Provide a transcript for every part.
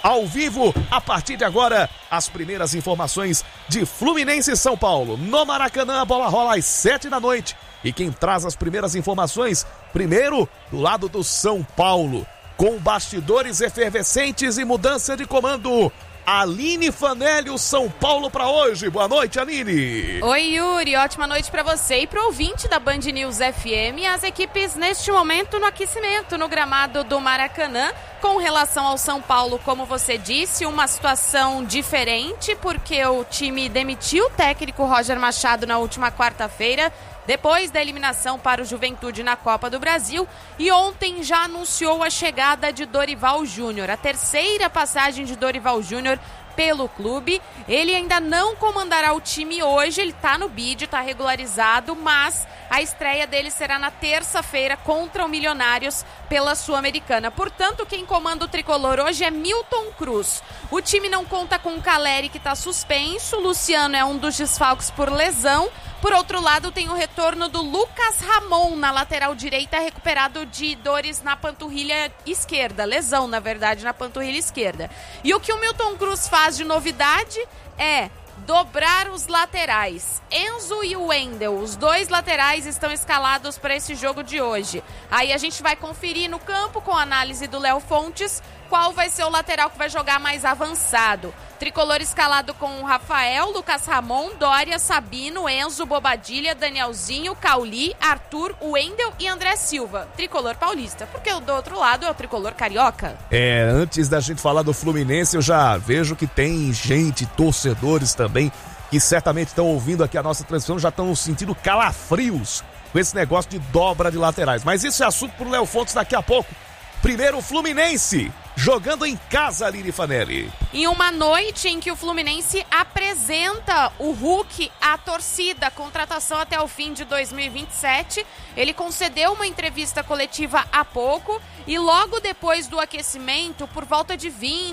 ao vivo, a partir de agora, as primeiras informações de Fluminense e São Paulo. No Maracanã, a bola rola às 7 da noite. E quem traz as primeiras informações, primeiro, do lado do São Paulo, com bastidores efervescentes e mudança de comando, Aline Fanelli, o São Paulo para hoje. Boa noite, Aline. Oi, Yuri. Ótima noite para você e para o ouvinte da Band News FM. As equipes neste momento no aquecimento no gramado do Maracanã. Com relação ao São Paulo, como você disse, uma situação diferente, porque o time demitiu o técnico Roger Machado na última quarta-feira, depois da eliminação para o Juventude na Copa do Brasil, e ontem já anunciou a chegada de Dorival Júnior, a terceira passagem de Dorival Júnior pelo clube. Ele ainda não comandará o time hoje, ele está no bid, está regularizado, mas a estreia dele será na terça-feira contra o Milionários pela Sul-Americana. Portanto, quem comanda o tricolor hoje é Milton Cruz. O time não conta com o Caleri, que está suspenso, o Luciano é um dos desfalques por lesão. Por outro lado, tem o retorno do Lucas Ramon na lateral direita, recuperado de dores na panturrilha esquerda, lesão, na verdade, na panturrilha esquerda. E o que o Milton Cruz faz de novidade é dobrar os laterais. Enzo e o Wendel, os dois laterais estão escalados para esse jogo de hoje. Aí a gente vai conferir no campo, com a análise do Léo Fontes, qual vai ser o lateral que vai jogar mais avançado. Tricolor escalado com o Rafael, Lucas Ramon, Dória, Sabino, Enzo, Bobadilha, Danielzinho, Cauli, Arthur, Wendel e André Silva. Tricolor paulista, porque do outro lado é o tricolor carioca. Antes da gente falar do Fluminense, eu já vejo que tem gente, torcedores também, que certamente estão ouvindo aqui a nossa transmissão, já estão sentindo calafrios com esse negócio de dobra de laterais. Mas isso é assunto pro Léo Fontes daqui a pouco. Primeiro o Fluminense, jogando em casa, Aline Fanelli. Em uma noite em que o Fluminense apresenta o Hulk à torcida, contratação até o fim de 2027, ele concedeu uma entrevista coletiva há pouco e logo depois do aquecimento, por volta de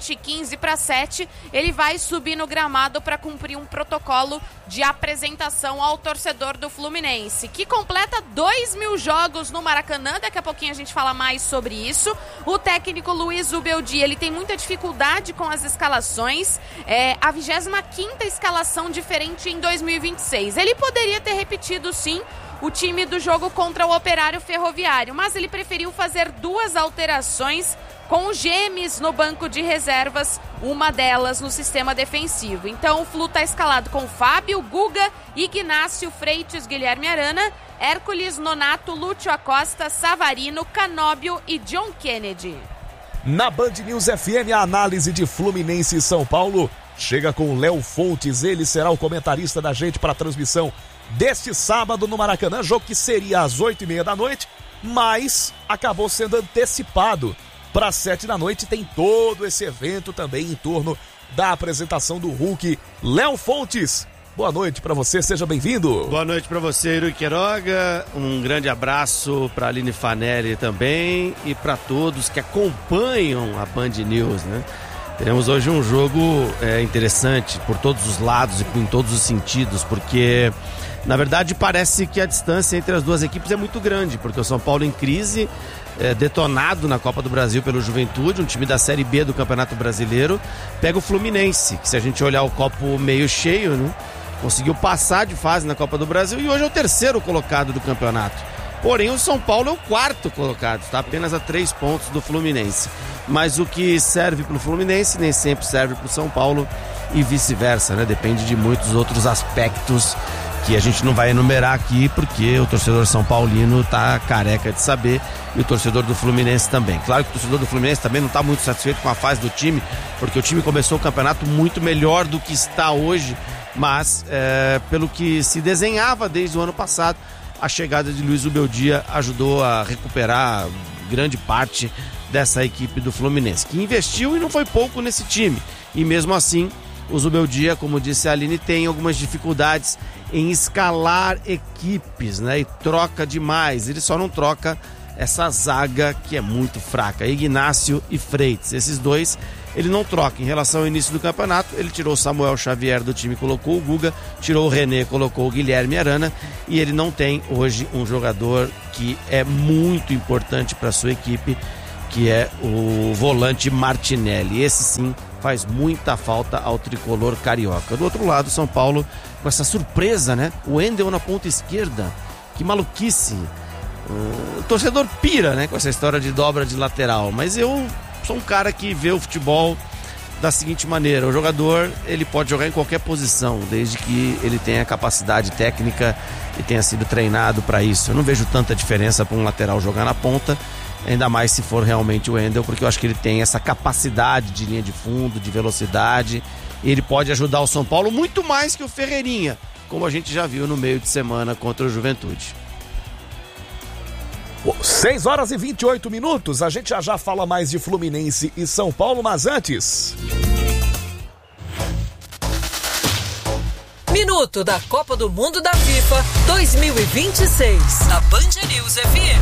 15 para 7, ele vai subir no gramado para cumprir um protocolo de apresentação ao torcedor do Fluminense, que completa 2.000 jogos no Maracanã. Daqui a pouquinho a gente fala mais sobre isso. O técnico Luiz Zubeldia, ele tem muita dificuldade com as escalações, a 25ª escalação diferente em 2026. Ele poderia ter repetido, sim, o time do jogo contra o Operário Ferroviário, mas ele preferiu fazer 2 alterações com o Gemes no banco de reservas, uma delas no sistema defensivo. Então o Flu está escalado com Fábio, Guga, Ignácio, Freitas, Guilherme Arana, Hércules, Nonato, Lúcio Acosta, Savarino, Canóbio e John Kennedy. Na Band News FM, a análise de Fluminense e São Paulo chega com o Léo Fontes. Ele será o comentarista da gente para a transmissão deste sábado no Maracanã, jogo que seria às 8h30 da noite, mas acabou sendo antecipado para as 7 da noite. Tem todo esse evento também em torno da apresentação do Hulk. Léo Fontes, boa noite para você, seja bem-vindo. Boa noite para você, Yuri Queiroga. Um grande abraço para Aline Fanelli também e para todos que acompanham a Band News, né? Teremos hoje um jogo interessante por todos os lados e em todos os sentidos, porque na verdade parece que a distância entre as duas equipes é muito grande, porque o São Paulo em crise, detonado na Copa do Brasil pelo Juventude, um time da Série B do Campeonato Brasileiro, pega o Fluminense, que se a gente olhar o copo meio cheio, né, conseguiu passar de fase na Copa do Brasil e hoje é o terceiro colocado do campeonato. Porém, o São Paulo é o quarto colocado, está apenas a 3 pontos do Fluminense. Mas o que serve para o Fluminense nem sempre serve para o São Paulo e vice-versa, né? Depende de muitos outros aspectos que a gente não vai enumerar aqui, porque o torcedor são paulino está careca de saber e o torcedor do Fluminense também. Claro que o torcedor do Fluminense também não está muito satisfeito com a fase do time, porque o time começou o campeonato muito melhor do que está hoje, mas pelo que se desenhava desde o ano passado, a chegada de Luiz Zubeldia ajudou a recuperar grande parte dessa equipe do Fluminense, que investiu e não foi pouco nesse time. E mesmo assim, o Zubeldia, como disse a Aline, tem algumas dificuldades em escalar equipes, né? E troca demais. Ele só não troca essa zaga que é muito fraca, Ignácio e Freitas. Esses dois ele não troca. Em relação ao início do campeonato, ele tirou o Samuel Xavier do time, colocou o Guga, tirou o René, colocou o Guilherme Arana, e ele não tem hoje um jogador que é muito importante para a sua equipe, que é o volante Martinelli. Esse sim faz muita falta ao tricolor carioca. Do outro lado, São Paulo com essa surpresa, né? O Wendel na ponta esquerda. Que maluquice. O torcedor pira, né, com essa história de dobra de lateral. Mas eu sou um cara que vê o futebol da seguinte maneira: o jogador, ele pode jogar em qualquer posição, desde que ele tenha capacidade técnica e tenha sido treinado para isso. Eu não vejo tanta diferença para um lateral jogar na ponta, ainda mais se for realmente o Wendel, porque eu acho que ele tem essa capacidade de linha de fundo, de velocidade, e ele pode ajudar o São Paulo muito mais que o Ferreirinha, como a gente já viu no meio de semana contra o Juventude. 6 horas e 28 minutos, a gente já fala mais de Fluminense e São Paulo, mas antes... Minuto da Copa do Mundo da FIFA 2026, na Band News FM.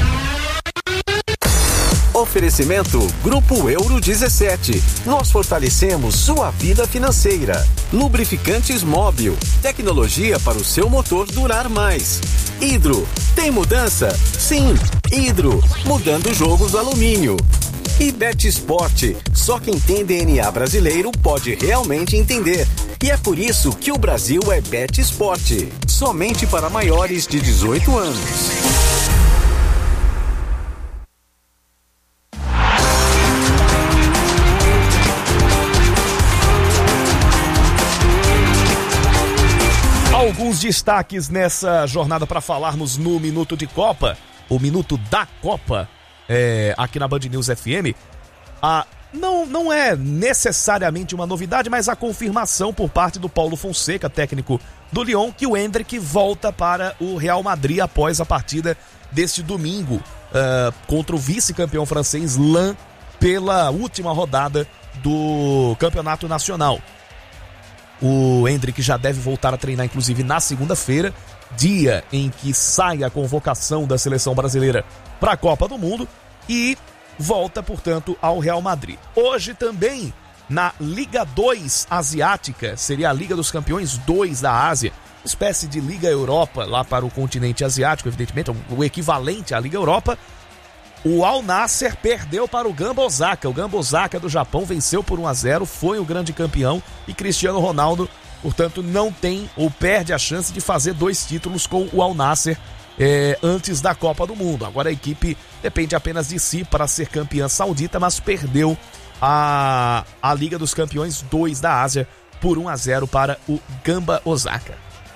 Oferecimento Grupo Euro 17. Nós fortalecemos sua vida financeira. Lubrificantes Móbil. Tecnologia para o seu motor durar mais. Hidro. Tem mudança? Sim. Hidro. Mudando o jogo do alumínio. E BetSport. Só quem tem DNA brasileiro pode realmente entender. E é por isso que o Brasil é BetSport. Somente para maiores de 18 anos. Alguns destaques nessa jornada para falarmos no Minuto de Copa, o Minuto da Copa, aqui na Band News FM. Não é necessariamente uma novidade, mas a confirmação por parte do Paulo Fonseca, técnico do Lyon, que o Endrick volta para o Real Madrid após a partida deste domingo contra o vice-campeão francês Lens pela última rodada do Campeonato Nacional. O Endrick já deve voltar a treinar, inclusive, na segunda-feira, dia em que sai a convocação da seleção brasileira para a Copa do Mundo, e volta, portanto, ao Real Madrid. Hoje também, na Liga 2 Asiática, seria a Liga dos Campeões 2 da Ásia, espécie de Liga Europa lá para o continente asiático, evidentemente, o equivalente à Liga Europa. O Al Nassr perdeu para o Gamba Osaka. O Gamba Osaka do Japão venceu por 1-0, foi o grande campeão, e Cristiano Ronaldo, portanto, não tem ou perde a chance de fazer 2 títulos com o Al Nassr antes da Copa do Mundo. Agora a equipe depende apenas de si para ser campeã saudita, mas perdeu a Liga dos Campeões 2 da Ásia por 1-0 para o Gamba Osaka.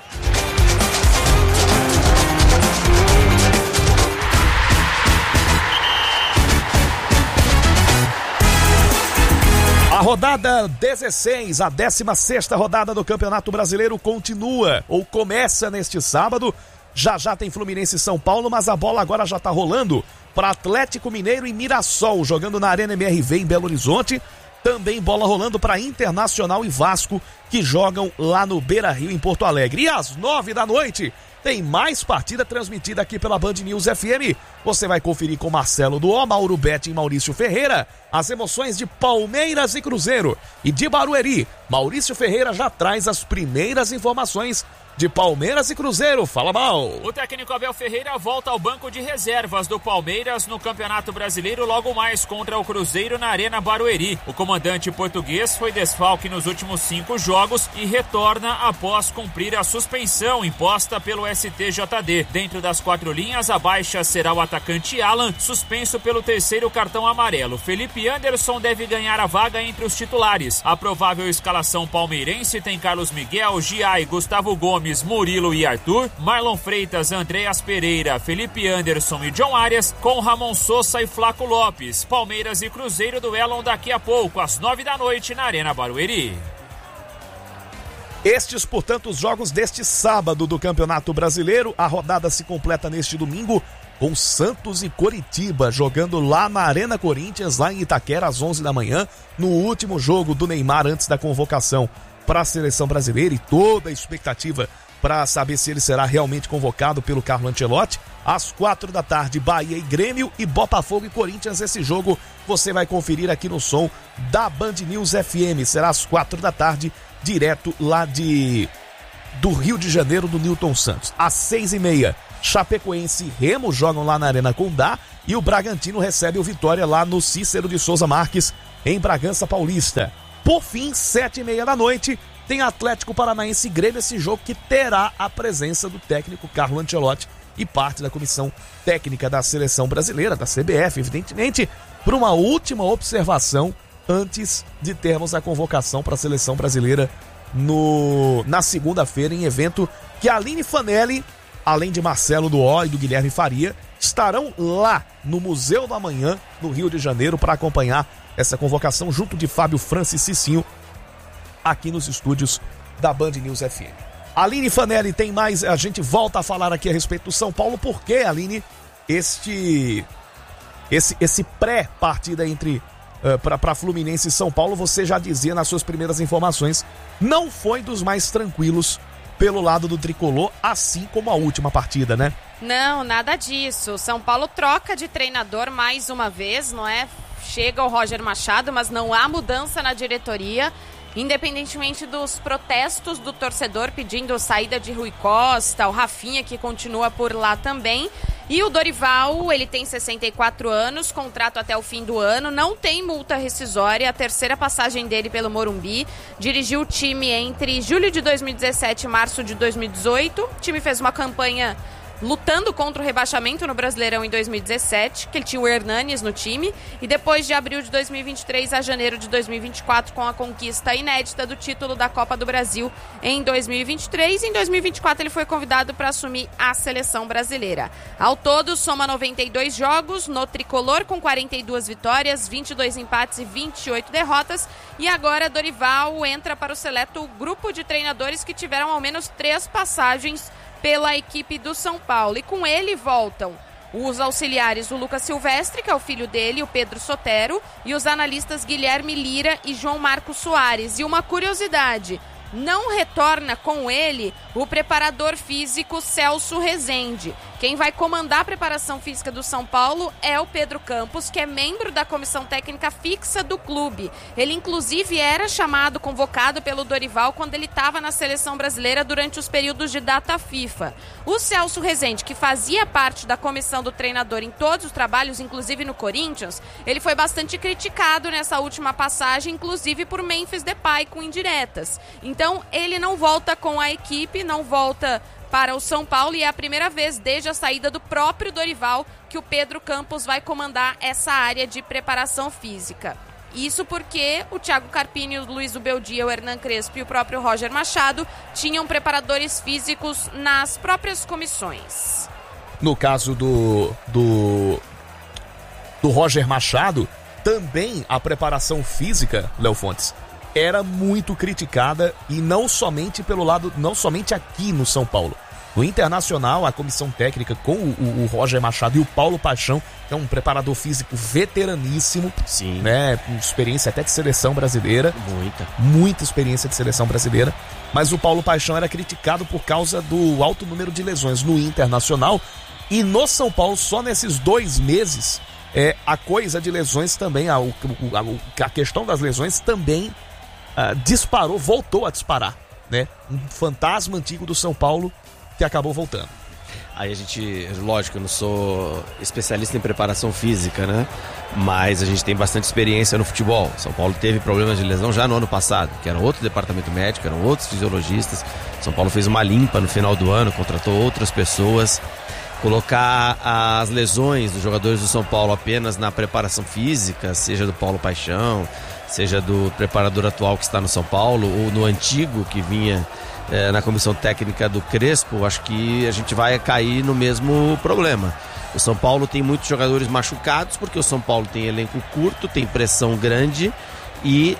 A rodada 16, a 16ª rodada do Campeonato Brasileiro continua, ou começa neste sábado. Já tem Fluminense e São Paulo, mas a bola agora já está rolando para Atlético Mineiro e Mirassol, jogando na Arena MRV em Belo Horizonte. Também bola rolando para Internacional e Vasco, que jogam lá no Beira-Rio, em Porto Alegre. E às 9 da noite tem mais partida transmitida aqui pela Band News FM. Você vai conferir com Marcelo Duó, Mauro Betti e Maurício Ferreira as emoções de Palmeiras e Cruzeiro. E de Barueri, Maurício Ferreira já traz as primeiras informações de Palmeiras e Cruzeiro. Fala, Mal. O técnico Abel Ferreira volta ao banco de reservas do Palmeiras no Campeonato Brasileiro logo mais contra o Cruzeiro na Arena Barueri. O comandante português foi desfalque nos últimos 5 jogos e retorna após cumprir a suspensão imposta pelo STJD. Dentro das 4 linhas, a baixa será o atacante Alan, suspenso pelo 3º cartão amarelo. Felipe Anderson deve ganhar a vaga entre os titulares. A provável escalação palmeirense tem Carlos Miguel, Giai, Gustavo Gomes, Murilo e Arthur, Marlon Freitas, Andreas Pereira, Felipe Anderson e John Arias, com Ramon Sosa e Flaco Lopes. Palmeiras e Cruzeiro duelam daqui a pouco, às 9 da noite, na Arena Barueri. Estes, portanto, os jogos deste sábado do Campeonato Brasileiro. A rodada se completa neste domingo com Santos e Coritiba, jogando lá na Arena Corinthians, lá em Itaquera, às 11 da manhã, no último jogo do Neymar antes da convocação para a seleção brasileira, e toda a expectativa para saber se ele será realmente convocado pelo Carlo Ancelotti. Às 4 da tarde, Bahia e Grêmio, e Botafogo e Corinthians. Esse jogo você vai conferir aqui no som da Band News FM. Será às 4 da tarde, direto lá do Rio de Janeiro, do Newton Santos. Às 6h30, Chapecoense e Remo jogam lá na Arena Condá e o Bragantino recebe o Vitória lá no Cícero de Souza Marques, em Bragança Paulista. Por fim, 7h30 da noite, tem Atlético Paranaense e Grêmio, esse jogo que terá a presença do técnico Carlo Ancelotti e parte da comissão técnica da Seleção Brasileira, da CBF, evidentemente, por uma última observação antes de termos a convocação para a Seleção Brasileira na segunda-feira, em evento que a Aline Fanelli, além de Marcelo Duó e do Guilherme Faria, estarão lá no Museu do Amanhã, no Rio de Janeiro, para acompanhar essa convocação junto de Fábio Francis Cicinho, aqui nos estúdios da Band News FM. Aline Fanelli, tem mais, a gente volta a falar aqui a respeito do São Paulo, porque, Aline, esse pré-partida entre para Fluminense e São Paulo, você já dizia nas suas primeiras informações, não foi dos mais tranquilos pelo lado do tricolor, assim como a última partida, né? Não, nada disso. São Paulo troca de treinador mais uma vez, não é? Chega o Roger Machado, mas não há mudança na diretoria. Independentemente dos protestos do torcedor pedindo saída de Rui Costa, o Rafinha que continua por lá também. E o Dorival, ele tem 64 anos, contrato até o fim do ano, não tem multa rescisória, a terceira passagem dele pelo Morumbi. Dirigiu o time entre julho de 2017 e março de 2018. O time fez uma campanha lutando contra o rebaixamento no Brasileirão em 2017, que ele tinha o Hernanes no time, e depois de abril de 2023 a janeiro de 2024 com a conquista inédita do título da Copa do Brasil em 2023. Em 2024 ele foi convidado para assumir a seleção brasileira. Ao todo soma 92 jogos no tricolor, com 42 vitórias, 22 empates e 28 derrotas, e agora Dorival entra para o seleto grupo de treinadores que tiveram ao menos 3 passagens pela equipe do São Paulo. E com ele voltam os auxiliares, o Lucas Silvestre, que é o filho dele, o Pedro Sotero, e os analistas Guilherme Lira e João Marcos Soares. E uma curiosidade, não retorna com ele o preparador físico Celso Rezende. Quem vai comandar a preparação física do São Paulo é o Pedro Campos, que é membro da comissão técnica fixa do clube. Ele, inclusive, era chamado, convocado pelo Dorival quando ele estava na seleção brasileira durante os períodos de data FIFA. O Celso Rezende, que fazia parte da comissão do treinador em todos os trabalhos, inclusive no Corinthians, ele foi bastante criticado nessa última passagem, inclusive por Memphis Depay, com indiretas. Então, ele não volta com a equipe, não volta para o São Paulo, e é a primeira vez desde a saída do próprio Dorival que o Pedro Campos vai comandar essa área de preparação física. Isso porque o Thiago Carpini, o Luiz Ubeldia, o Hernan Crespo e o próprio Roger Machado tinham preparadores físicos nas próprias comissões. No caso do Roger Machado, também a preparação física, Léo Fontes, era muito criticada, e não somente pelo lado, não somente aqui no São Paulo. No Internacional, a comissão técnica com o Roger Machado e o Paulo Paixão, que é um preparador físico veteraníssimo. Sim. Né, com experiência até de seleção brasileira. Muita experiência de seleção brasileira. Mas o Paulo Paixão era criticado por causa do alto número de lesões no Internacional. E no São Paulo, só nesses 2 meses, a coisa de lesões também, a questão das lesões também disparou, voltou a disparar, né? Um fantasma antigo do São Paulo que acabou voltando. Aí a gente, lógico, eu não sou especialista em preparação física, né? Mas a gente tem bastante experiência no futebol. São Paulo teve problemas de lesão já no ano passado, que era outro departamento médico, eram outros fisiologistas. São Paulo fez uma limpa no final do ano, contratou outras pessoas. Colocar as lesões dos jogadores do São Paulo apenas na preparação física, seja do Paulo Paixão, seja do preparador atual que está no São Paulo, ou no antigo que vinha na comissão técnica do Crespo, acho que a gente vai cair no mesmo problema. O São Paulo tem muitos jogadores machucados, porque o São Paulo tem elenco curto, tem pressão grande e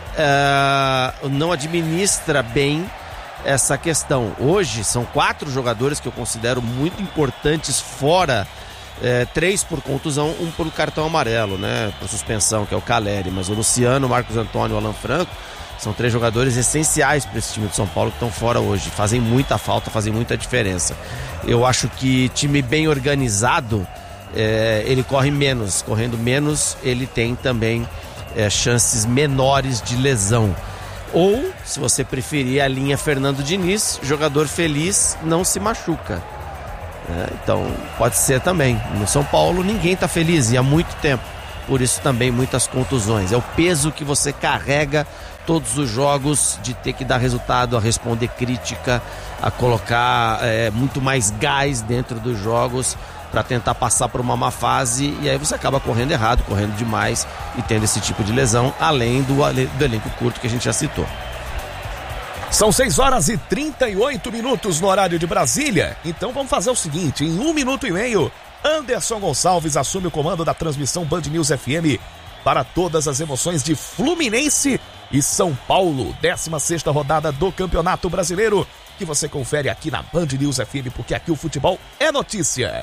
não administra bem essa questão. Hoje são 4 jogadores que eu considero muito importantes fora, 3 por contusão, 1 por cartão amarelo, né, por suspensão, que é o Caleri, mas o Luciano, o Marcos Antônio e o Alan Franco são 3 jogadores essenciais para esse time de São Paulo que estão fora hoje, fazem muita falta, fazem muita diferença. Eu acho que time bem organizado, ele corre menos, correndo menos ele tem também chances menores de lesão. Ou, se você preferir, a linha Fernando Diniz, jogador feliz não se machuca. Então pode ser também. No São Paulo ninguém está feliz e há muito tempo. Por isso também muitas contusões. É o peso que você carrega todos os jogos, de ter que dar resultado, a responder crítica, a colocar muito mais gás dentro dos jogos para tentar passar por uma má fase, e aí você acaba correndo errado, correndo demais e tendo esse tipo de lesão, além do elenco curto que a gente já citou. São 6h38 no horário de Brasília. Então vamos fazer o seguinte: em 1 minuto e meio, Anderson Gonçalves assume o comando da transmissão Band News FM para todas as emoções de Fluminense e São Paulo, 16ª rodada do Campeonato Brasileiro, que você confere aqui na Band News FM, porque aqui o futebol é notícia.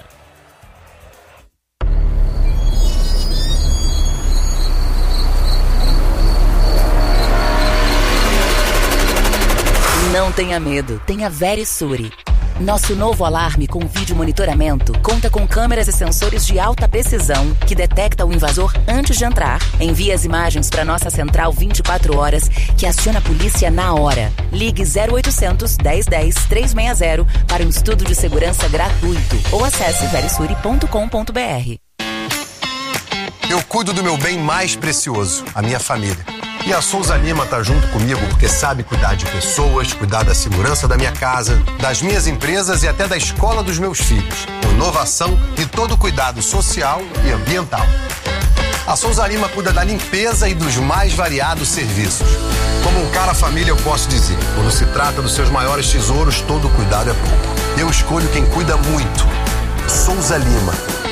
Não tenha medo, tenha Verisure. Nosso novo alarme com vídeo monitoramento conta com câmeras e sensores de alta precisão que detecta o invasor antes de entrar, envia as imagens para nossa central 24 horas, que aciona a polícia na hora. Ligue 0800 1010 360 para um estudo de segurança gratuito ou acesse verisure.com.br. Eu cuido do meu bem mais precioso, a minha família. E a Souza Lima tá junto comigo porque sabe cuidar de pessoas, cuidar da segurança da minha casa, das minhas empresas e até da escola dos meus filhos. Com inovação e todo cuidado social e ambiental. A Souza Lima cuida da limpeza e dos mais variados serviços. Como um cara família, eu posso dizer, quando se trata dos seus maiores tesouros, todo cuidado é pouco. Eu escolho quem cuida muito. Souza Lima.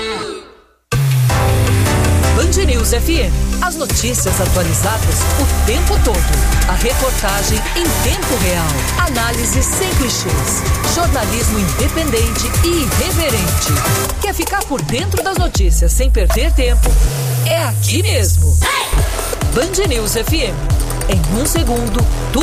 Band News FM. As notícias atualizadas o tempo todo. A reportagem em tempo real. Análise sem clichês. Jornalismo independente e irreverente. Quer ficar por dentro das notícias sem perder tempo? É aqui mesmo. Band News FM. Em 1 segundo, tudo